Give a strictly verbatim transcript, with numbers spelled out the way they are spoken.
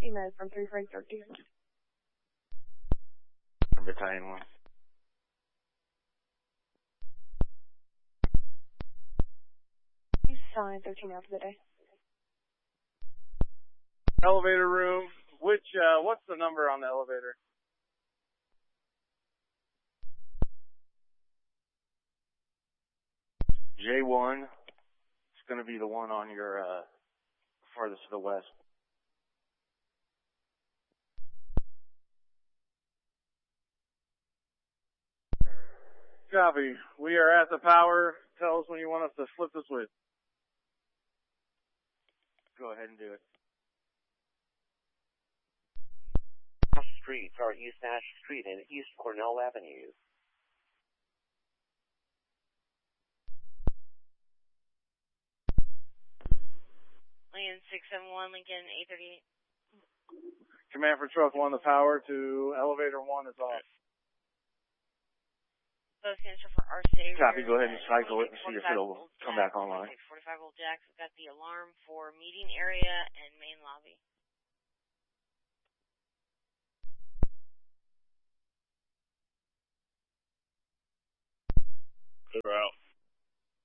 Email from three Frank thirteen. Battalion one. Sign thirteen out for the day. Elevator room. Which, uh, what's the number on the elevator? J one. It's going to be the one on your, uh, farthest to the west. Copy. We are at the power. Tell us when you want us to flip the switch. Go ahead and do it. Streets are East Nash Street and East Cornell Avenue. Lincoln six seven one, Lincoln eight thirty-eight. Command for truck one, the power to elevator one is off. Both answer for our savior. Copy, go ahead and cycle it and see if it'll come back online. forty-five volt jacks. We've got the alarm for meeting area and main lobby.